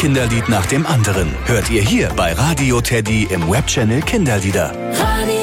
Kinderlied nach dem anderen hört ihr hier bei Radio Teddy im Webchannel Kinderlieder. Radio